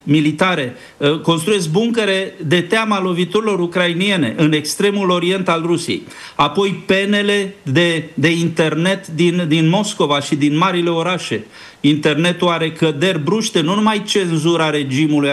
militare, construiesc buncăre de teama loviturilor ucrainiene în extremul orient al Rusiei. Apoi penele de internet din Moscova și din marile orașe. Internetul are căderi bruște, nu numai cenzura regimului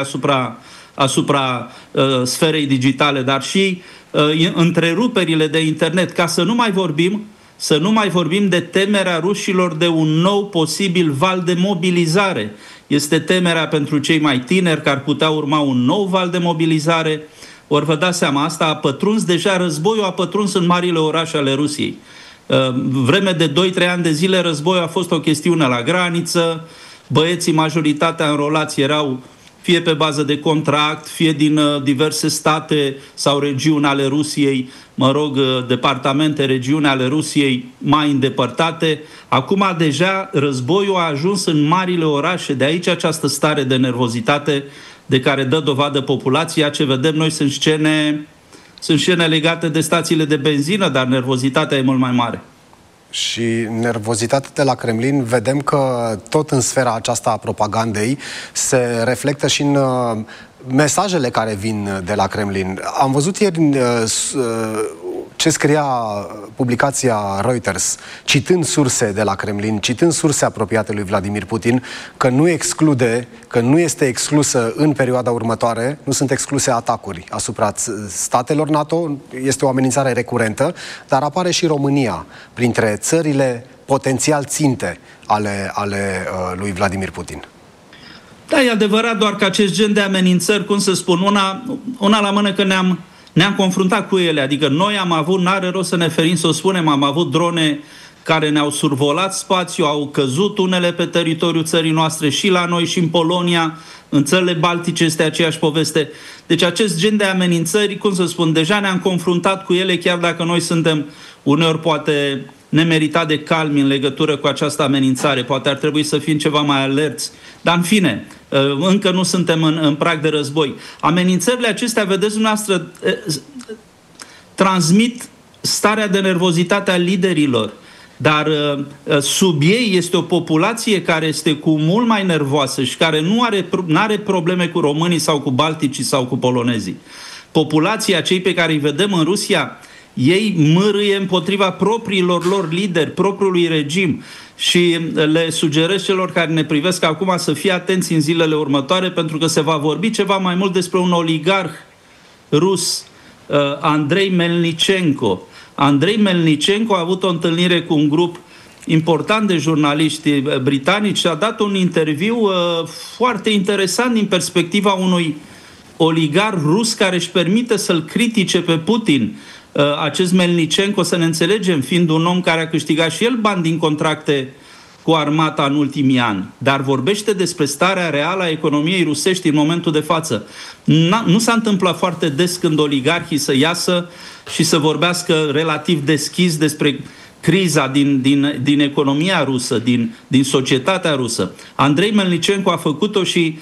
asupra sferei digitale, dar și întreruperile de internet, ca să nu mai vorbim de temerea rușilor de un nou posibil val de mobilizare. Este temerea pentru cei mai tineri că ar putea urma un nou val de mobilizare. Ori vă dați seama, asta a pătruns deja, războiul a pătruns în marile orașe ale Rusiei. Vreme de 2-3 ani de zile războiul a fost o chestiune la graniță, băieții, majoritatea înrolați erau fie pe bază de contract, fie din diverse state sau regiuni ale Rusiei, departamente, regiuni ale Rusiei mai îndepărtate. Acum deja războiul a ajuns în marile orașe, de aici această stare de nervozitate de care dă dovadă populația. Ce vedem noi sunt scene legate de stațiile de benzină, dar nervozitatea e mult mai mare. Și nervozitatea de la Kremlin, vedem că tot în sfera aceasta a propagandei se reflectă și în mesajele care vin de la Kremlin. Am văzut ieri ce scria publicația Reuters, citând surse de la Kremlin, citând surse apropiate lui Vladimir Putin, că nu este exclusă în perioada următoare, nu sunt excluse atacuri asupra statelor NATO, este o amenințare recurentă, dar apare și România printre țările potențial ținte ale lui Vladimir Putin. Da, e adevărat, doar că acest gen de amenințări, cum să spun, una la mână că ne-am confruntat cu ele, adică noi am avut, n-are rost să ne ferim să o spunem, am avut drone care ne-au survolat spațiu, au căzut unele pe teritoriul țării noastre și la noi și în Polonia, în țările baltice este aceeași poveste. Deci acest gen de amenințări, cum să spun, deja ne-am confruntat cu ele, chiar dacă noi suntem uneori poate nemeritat de calmi în legătură cu această amenințare, poate ar trebui să fim ceva mai alerți, dar în fine, încă nu suntem în prag de război. Amenințările acestea, vedeți dumneavoastră, transmit starea de nervozitate a liderilor, dar sub ei este o populație care este cu mult mai nervoasă și care nu are probleme cu românii sau cu balticii sau cu polonezii. Populația, cei pe care îi vedem în Rusia, ei mârâie împotriva propriilor lor lideri, propriului regim, și le sugerez celor care ne privesc acum să fie atenți în zilele următoare, pentru că se va vorbi ceva mai mult despre un oligarh rus, Andrei Melnichenko. Andrei Melnichenko a avut o întâlnire cu un grup important de jurnaliști britanici și a dat un interviu foarte interesant din perspectiva unui oligarh rus care își permite să-l critique pe Putin. Acest Melnichenko, să ne înțelegem, fiind un om care a câștigat și el bani din contracte cu armata în ultimii ani, dar vorbește despre starea reală a economiei rusești în momentul de față. Nu s-a întâmplat foarte des când oligarhii să iasă și să vorbească relativ deschis despre criza din economia rusă, din societatea rusă. Andrei Melnichenko a făcut-o și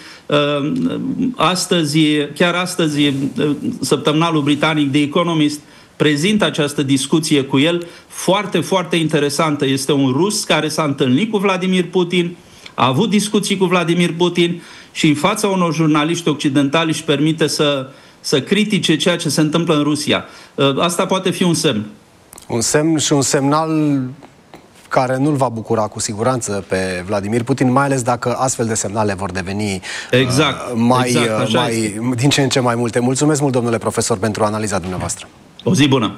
chiar astăzi, săptămânalul britanic The Economist prezintă această discuție cu el, foarte, foarte interesantă. Este un rus care s-a întâlnit cu Vladimir Putin, a avut discuții cu Vladimir Putin și în fața unor jurnaliști occidentali își permite să critique ceea ce se întâmplă în Rusia. Asta poate fi un semn. Un semn și un semnal care nu-l va bucura cu siguranță pe Vladimir Putin, mai ales dacă astfel de semnale vor deveni din ce în ce mai multe. Mulțumesc mult, domnule profesor, pentru analiza dumneavoastră. O zi bună!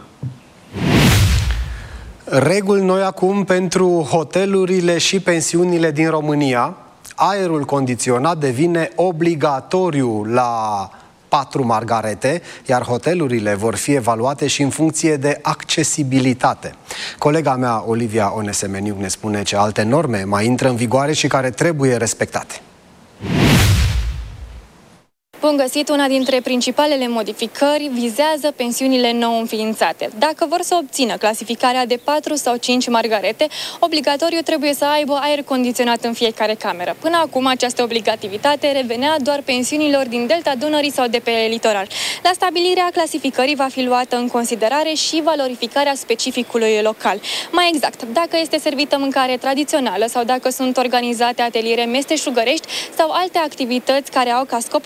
Reguli noi acum pentru hotelurile și pensiunile din România. Aerul condiționat devine obligatoriu la 4 margarete, iar hotelurile vor fi evaluate și în funcție de accesibilitate. Colega mea, Olivia Onesemeniuc, ne spune ce alte norme mai intră în vigoare și care trebuie respectate. Bun găsit, una dintre principalele modificări vizează pensiunile nou înființate. Dacă vor să obțină clasificarea de 4 sau 5 margarete, obligatoriu trebuie să aibă aer condiționat în fiecare cameră. Până acum, această obligativitate revenea doar pensiunilor din Delta Dunării sau de pe litoral. La stabilirea clasificării va fi luată în considerare și valorificarea specificului local. Mai exact, dacă este servită mâncare tradițională sau dacă sunt organizate ateliere mesteșugărești sau alte activități care au ca scop